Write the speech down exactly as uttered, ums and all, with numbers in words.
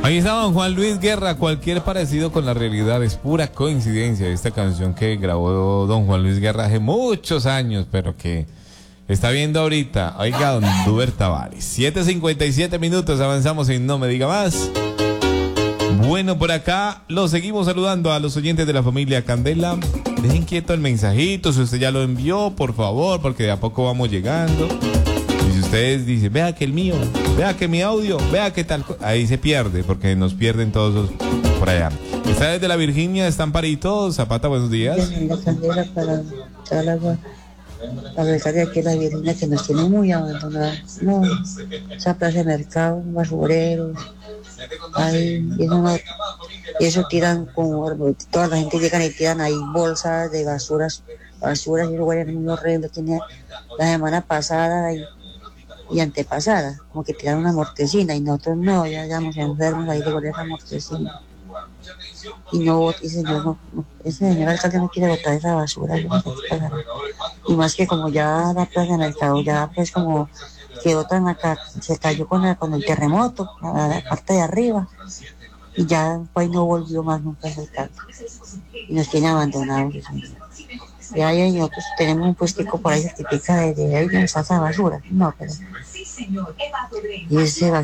Ahí está don Juan Luis Guerra. Cualquier parecido con la realidad es pura coincidencia. Esta canción que grabó don Juan Luis Guerra hace muchos años, pero que está viendo ahorita. Oiga, don Duber Tavares. siete cincuenta y siete minutos, avanzamos en No Me Diga Más. Bueno, por acá los seguimos saludando a los oyentes de la familia Candela. Dejen quieto el mensajito, si usted ya lo envió, por favor, porque de a poco vamos llegando. Y si ustedes dicen, vea que el mío, vea que mi audio, vea que tal, ahí se pierde, porque nos pierden todos los por allá. Está desde la Virginia, están paritos. Zapata, buenos días. La Candela para echar agua a pesar de que la Virginia que nos tiene muy abandonadas. No, esa plaza de mercado, basureros, ahí, y eso, no, y eso tiran como, toda la gente llega y tiran ahí bolsas de basuras, basuras y luego es muy horrible. Tenía la semana pasada y, y antepasada, como que tiraron una mortecina y nosotros no, ya estamos enfermos ahí de esa mortecina. Y no, y señor, no, no, ese señor alcalde no quiere botar esa basura, no sé qué pasará. Y más que como ya la plaza de mercado ya pues como quedó tan acá, se cayó con el, con el terremoto, la, la parte de arriba, y ya pues no volvió más nunca ese alcalde. Y nos tiene abandonados. Y ahí nosotros tenemos un puestico por ahí certifica de, de ahí de esa basura, no, pero y ese